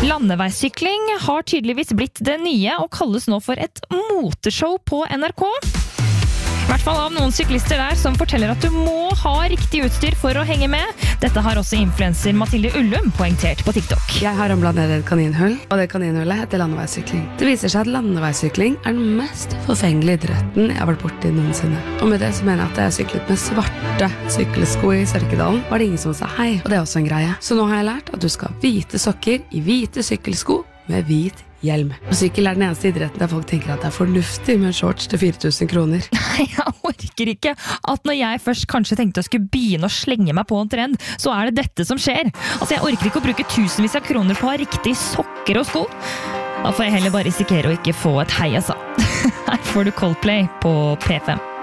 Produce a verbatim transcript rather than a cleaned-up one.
Landeveissykling har tydeligvis blitt det nye og kalles nå for et moteshow på N R K. I hvert fall av noen syklister der som forteller at du må ha riktig utstyr for å henge med. Dette har også influencer Mathilde Ullum poengtert på TikTok. Jeg har ramlet ned et kaninhull, og det kaninhullet heter landeveissykling. Det viser seg at landeveissykling er den mest forfengelige idretten jeg har vært borti noensinne. Og med det så mener jeg at jeg syklet med svarte sykkelsko i Sørkedalen, var det ingen som sa hei, og det er også en greie. Så nå har jeg lært at du skal ha hvite sokker i hvite sykkelsko med hvit hjelm. Og sykkel er den eneste idretten der folk tenker at det er fornuftig med shorts til fire tusen kroner. Nei, jeg orker ikke at når jeg først kanskje tenkte jeg skulle begynne å slenge meg på en trend, så er det dette som skjer. Altså, jeg orker ikke å bruke tusenvis av kroner på å ha riktig sokker og sko. Da får jeg heller bare risikere å ikke få et hei, altså. Her får du Coldplay på P fem.